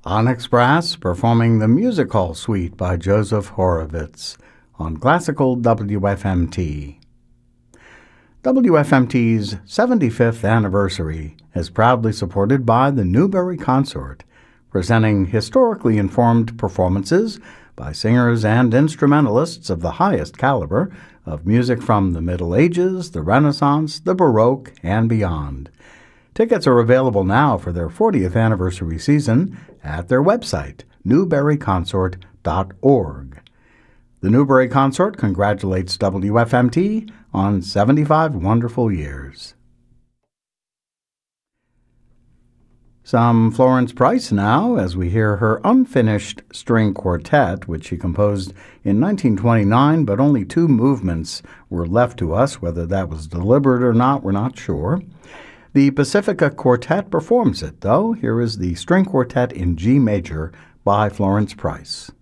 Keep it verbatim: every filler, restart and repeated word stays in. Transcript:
Onyx Brass performing the Music Hall Suite by Joseph Horovitz on Classical W F M T. W F M T's seventy-fifth anniversary is proudly supported by the Newberry Consort, presenting historically informed performances by singers and instrumentalists of the highest caliber of music from the Middle Ages, the Renaissance, the Baroque, and beyond. Tickets are available now for their fortieth anniversary season at their website, newberry consort dot org. The Newberry Consort congratulates W F M T on seventy-five wonderful years. Some Florence Price now, as we hear her unfinished string quartet, which she composed in nineteen twenty-nine, but only two movements were left to us. Whether that was deliberate or not, we're not sure. The Pacifica Quartet performs it, though. Here is the string quartet in G major by Florence Price.